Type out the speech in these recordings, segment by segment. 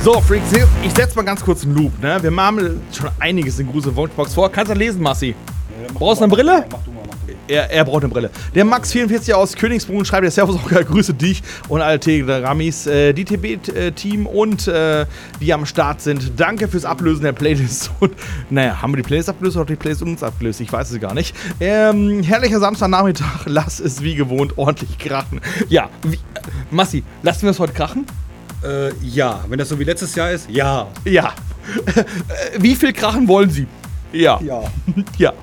So, Freaks, ich setze mal ganz kurz einen Loop, ne? Wir machen schon einiges in Grusel Wunschbox vor. Kannst du lesen, Massi? Brauchst du eine Brille? Mach du mal. Er braucht eine Brille. Der Max44 aus Königsbrunn schreibt, der Servus auch, grüße dich und alle Telegramis, die TB-Team und die am Start sind. Danke fürs Ablösen der Playlist. Und, naja, haben wir die Playlist abgelöst oder die Playlist uns abgelöst? Ich weiß es gar nicht. Herrlicher Samstagnachmittag, lass es wie gewohnt ordentlich krachen. Ja, Massi, lassen wir es heute krachen? Ja, wenn das so wie letztes Jahr ist, ja. Ja. Wie viel krachen wollen Sie? Ja. Ja. Ja.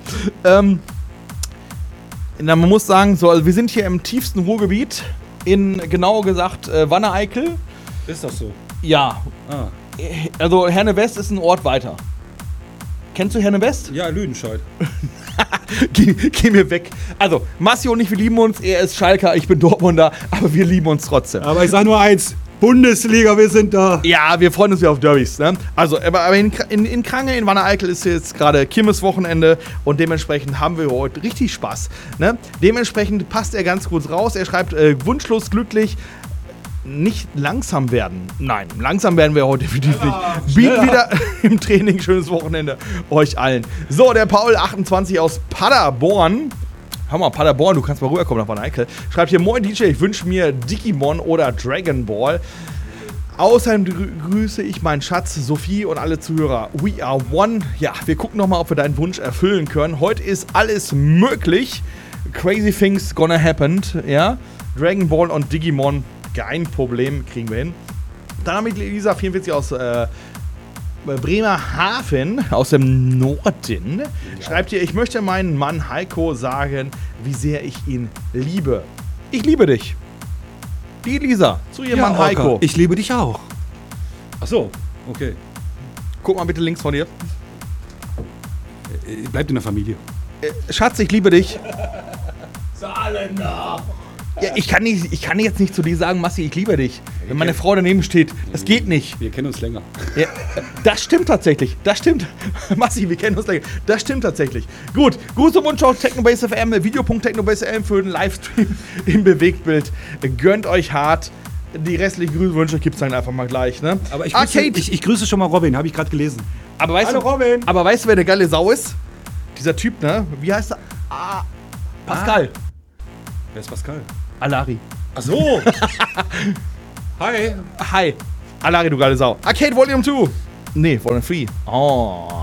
Na, man muss sagen, so, also wir sind hier im tiefsten Ruhrgebiet, in genauer gesagt Wanne-Eickel. Ist das so? Ja. Ah. Also Herne-West ist ein Ort weiter. Kennst du Herne-West? Ja, Lüdenscheid. Geh mir weg. Also, Massi und ich, wir lieben uns. Er ist Schalker, ich bin Dortmunder, aber wir lieben uns trotzdem. Aber ich sag nur eins: Bundesliga, wir sind da. Ja, wir freuen uns ja auf Derbys, ne? Also, aber in Krange, in Wanne-Eickel ist jetzt gerade Kirmeswochenende und dementsprechend haben wir heute richtig Spaß, ne? Dementsprechend passt er ganz kurz raus. Er schreibt, wunschlos glücklich, nicht langsam werden. Nein, langsam werden wir heute definitiv nicht. Bieten wieder im Training, schönes Wochenende euch allen. So, der Paul28 aus Paderborn. Hör mal, Paderborn, du kannst mal rüberkommen nach Wanne-Eickel. Schreibt hier, moin DJ, ich wünsche mir Digimon oder Dragon Ball. Außerdem grüße ich meinen Schatz, Sophie und alle Zuhörer. We are one. Ja, wir gucken nochmal, ob wir deinen Wunsch erfüllen können. Heute ist alles möglich. Crazy things gonna happen. Ja, Dragon Ball und Digimon, kein Problem, kriegen wir hin. Dann haben wir Lisa44 aus Bremerhaven, aus dem Norden, schreibt hier, ich möchte meinen Mann Heiko sagen, wie sehr ich ihn liebe. Ich liebe dich. Die Lisa, zu ihrem Mann Heiko. Ich liebe dich auch. Ach so, okay. Guck mal bitte links von dir. Bleibt in der Familie. Schatz, ich liebe dich. Saarländer. Ja, ich kann jetzt nicht zu dir sagen, Massi, ich liebe dich. Wenn meine Frau daneben steht, das geht nicht. Wir kennen uns länger. Ja, das stimmt tatsächlich. Das stimmt. Massi, wir kennen uns länger. Das stimmt tatsächlich. Gut. Gruß zum Wunsch auf Technobase FM, Video.technobase FM für den Livestream im Bewegtbild. Gönnt euch hart. Die restlichen Grüßwünsche gibt es dann einfach mal gleich, ne? Aber ich grüße schon mal Robin, habe ich gerade gelesen. Aber weißt Hallo Robin. Aber weißt du, wer der geile Sau ist? Dieser Typ, ne? Wie heißt er? Pascal. Wer ist Pascal? Alari. Ach so. Hi. Hi. Alari, du geile Sau. Arcade Volume 2. Nee, Volume 3. Oh.